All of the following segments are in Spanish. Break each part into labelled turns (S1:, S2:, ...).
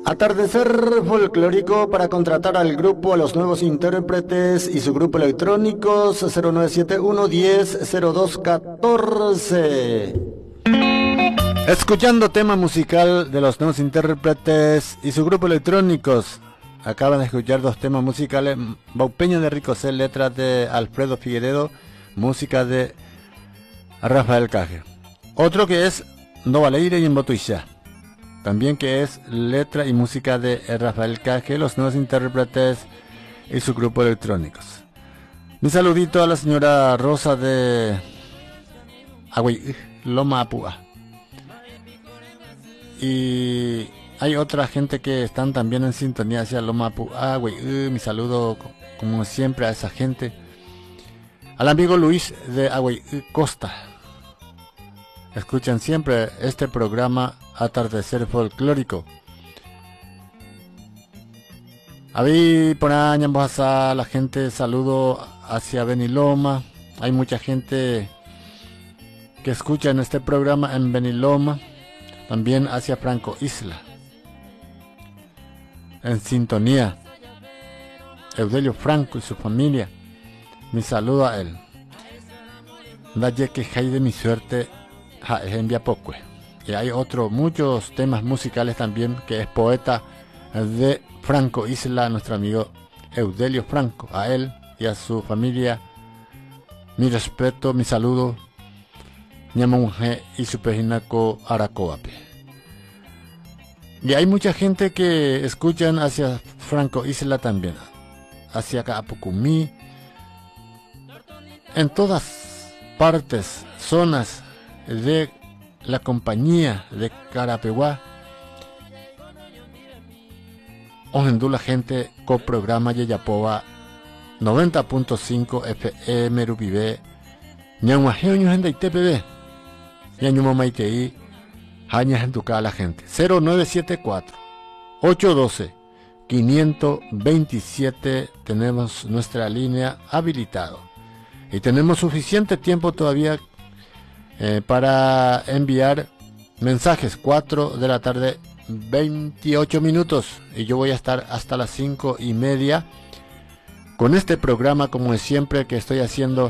S1: Atardecer folclórico para contratar al grupo a los nuevos intérpretes y su grupo electrónicos 0971 10 02 14. Escuchando tema musical de los nuevos intérpretes y su grupo electrónicos. Acaban de escuchar dos temas musicales: Baupeño de Ricocé, letras de Alfredo Figueredo, música de Rafael Caje. Otro que es No Valeire y en Botuixá, también que es letra y música de Rafael Caje, los nuevos intérpretes y su grupo electrónicos. Mi saludito a la señora Rosa de Agüey, Loma Apúa. Y hay otra gente que están también en sintonía hacia Loma Apúa, mi saludo como siempre a esa gente. Al amigo Luis de Agüey Costa. Escuchan siempre este programa Atardecer Folclórico. Ahí por ahí a la gente, saludo hacia Beniloma. Hay mucha gente que escucha en este programa en Beniloma, también hacia Franco Isla, en sintonía. Eudelio Franco y su familia, mi saludo a él. Daye que hay de mi suerte envía poco. Y hay muchos temas musicales también, que es poeta de Franco Isla, nuestro amigo Eudelio Franco. A él y a su familia mi respeto, mi saludo. Ñamonje y su pejinaco Aracoape. Y hay mucha gente que escuchan hacia Franco Isla también, hacia Capucumí, en todas partes, zonas de la compañía de Carapeguá. Ojendu la gente con programa Yeyapoa 90.5 FM Rupibe Ñanguajeo Ñujenda ITPB Ñañumo Maitei Jañas en tu cara la gente 0974 812 527. Tenemos nuestra línea habilitado y tenemos suficiente tiempo todavía para enviar mensajes. 4 de la tarde 28 minutos y yo voy a estar hasta las 5:30 con este programa, como de siempre, que estoy haciendo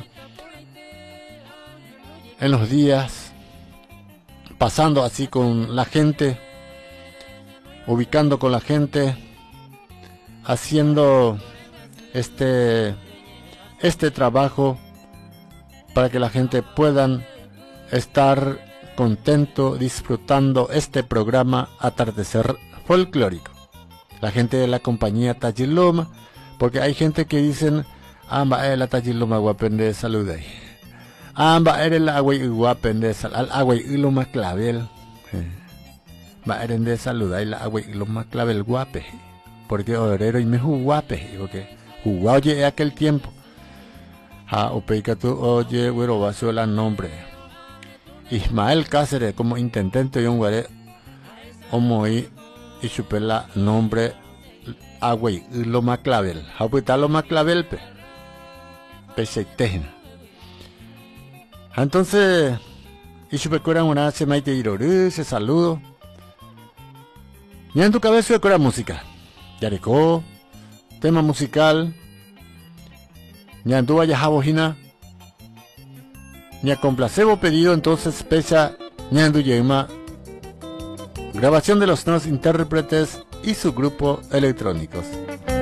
S1: en los días, pasando así con la gente, ubicando con la gente, haciendo este trabajo para que la gente puedan estar contento disfrutando este programa Atardecer Folclórico. La gente de la compañía Tachiloma, porque hay gente que dicen amba la Tachiloma guapende saludai, amba el agüey guapende al agüey iloma clavel, va de saludai la agüey iloma clavel guape, porque obrero y me guape, porque jugado oye aquel tiempo opeica tu oye güero vaso la nombre Ismael Cáceres como intendente de un guaré homoí y supela nombre agüey Loma Clavel hapuita Loma Clavel peseitejna. Entonces y supecura una se maite iroru se saludo y en tu cabeza de cura música yaricó tema musical ya en tu vaya jabojina Ña complacebo pedido, entonces pesa Ñandu Yema, grabación de los nuevos intérpretes y su grupo electrónicos.